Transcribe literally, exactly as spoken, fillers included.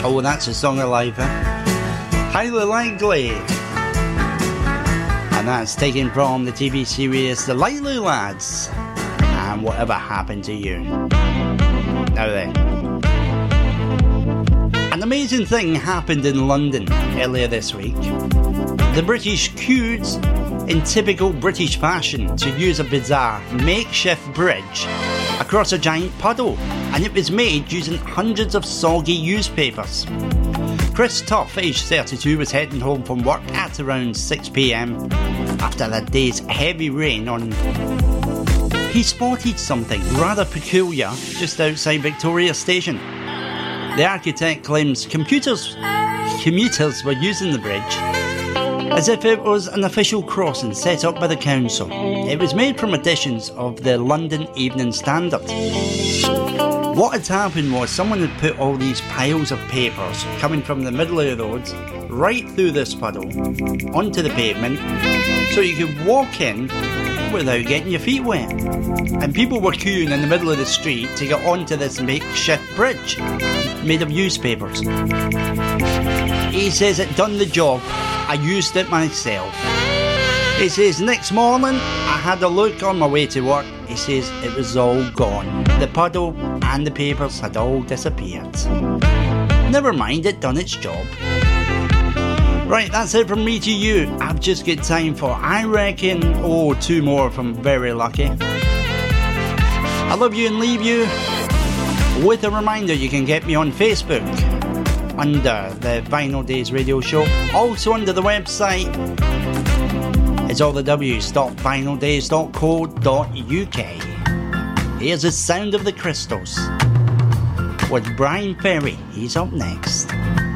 Oh, that's a song alive, huh? Highly likely. And that's taken from the T V series The Likely Lads and Whatever Happened to You. Now then, an amazing thing happened in London earlier this week. The British queued in typical British fashion to use a bizarre makeshift bridge across a giant puddle, and it was made using hundreds of soggy newspapers. Chris Tuff, aged thirty-two, was heading home from work at around six p m after a day's heavy rain on. He spotted something rather peculiar just outside Victoria Station. The architect claims computers, commuters were using the bridge as if it was an official crossing set up by the council. It was made from editions of the London Evening Standard. What had happened was someone had put all these piles of papers coming from the middle of the road right through this puddle onto the pavement so you could walk in without getting your feet wet. And people were queuing in the middle of the street to get onto this makeshift bridge made of newspapers. He says it done the job. I used it myself. He says next morning I had a look on my way to work. He says it was all gone. The puddle and the papers had all disappeared. Never mind, it done its job. Right, that's it from me to you. I've just got time for, I reckon, oh, two more if I'm very lucky. I love you and leave you with a reminder you can get me on Facebook under the Vinyl Days Radio Show. Also under the website, it's all the w's dot vinyl days dot co dot uk. Here's the sound of the Crystals with Brian Ferry. He's up next.